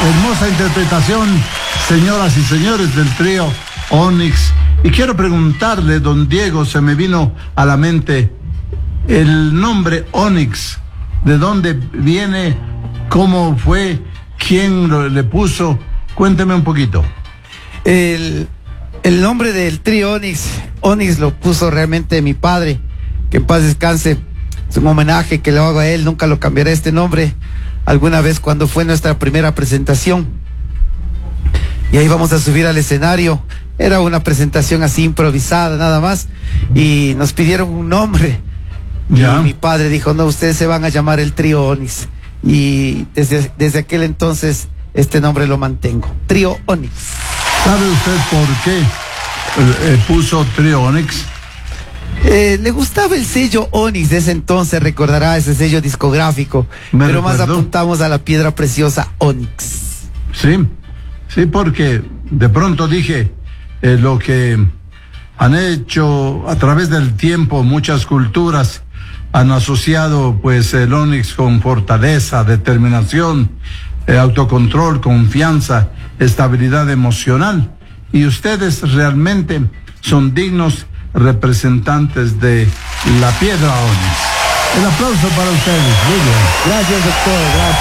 Hermosa interpretación, señoras y señores, del trío Onyx. Y quiero preguntarle, don Diego, se me vino a la mente el nombre Onyx. ¿De dónde viene? ¿Cómo fue? ¿Quién le puso? Cuénteme un poquito. El nombre del trío Onyx lo puso realmente mi padre, que en paz descanse. Es un homenaje que le hago a él, nunca lo cambiaré este nombre. Alguna vez cuando fue nuestra primera presentación, y ahí vamos a subir al escenario, era una presentación así improvisada nada más, y nos pidieron un nombre. Ya. Y mi padre dijo, no, ustedes se van a llamar el trío Onyx. Y desde aquel entonces este nombre lo mantengo, trío Onyx. ¿Sabe usted por qué puso trío Onyx? Le gustaba el sello Onyx de ese entonces, recordará ese sello discográfico, pero más apuntamos a la piedra preciosa Onyx. Sí, porque de pronto dije lo que han hecho a través del tiempo muchas culturas han asociado pues el Onyx con fortaleza, determinación, autocontrol, confianza, estabilidad emocional, y ustedes realmente son dignos representantes de la piedra Onyx. El aplauso para ustedes. Muy bien. Gracias, doctor,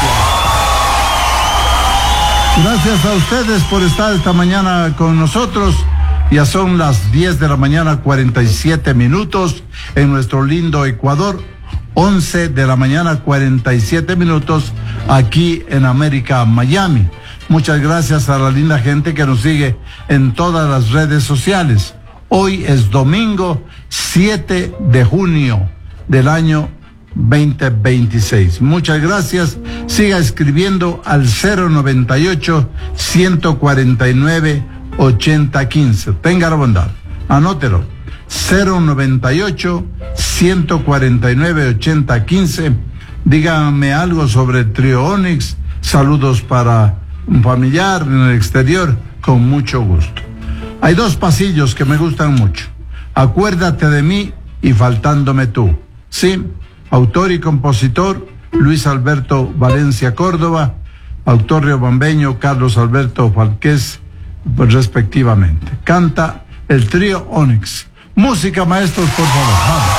gracias. Gracias a ustedes por estar esta mañana con nosotros. Ya son las 10 de la mañana, 47 minutos en nuestro lindo Ecuador. 11 de la mañana, 47 minutos aquí en América, Miami. Muchas gracias a la linda gente que nos sigue en todas las redes sociales. Hoy es domingo 7 de junio del año 2026. Muchas gracias. Siga escribiendo al 098-149-8015. Tenga la bondad. Anótelo. 098-149-8015. Dígame algo sobre el trío Onyx. Saludos para un familiar en el exterior, con mucho gusto. Hay dos pasillos que me gustan mucho. Acuérdate de mí y faltándome tú. Sí, autor y compositor Luis Alberto Valencia Córdoba, autor riobambeño Carlos Alberto Falqués, respectivamente. Canta el trío Onyx. Música, maestros, por favor. Vamos.